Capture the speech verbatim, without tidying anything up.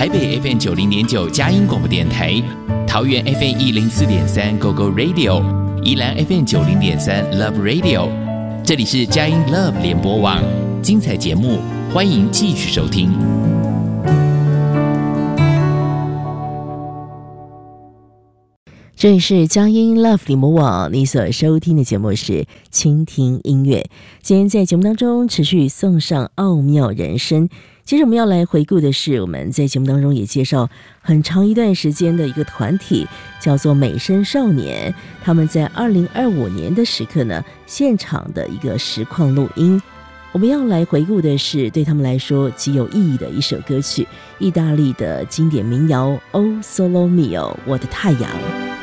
台北 F M 九零点九佳音广播电台，桃园 F M 一零四点三 Go Go Radio， 宜兰 F M 九零点三 Love Radio。这里是佳音 Love 联播网，精彩节目，欢迎继续收听。 这里是佳音 Love 联播网，你所收听的节目是倾听音乐。今天在节目当中持续送上奥妙人生。接着我们要来回顾的是，我们在节目当中也介绍很长一段时间的一个团体，叫做美声少年。他们在二零二五年的时刻呢，现场的一个实况录音。我们要来回顾的是对他们来说极有意义的一首歌曲，意大利的经典民谣《O Sole Mio》，我的太阳。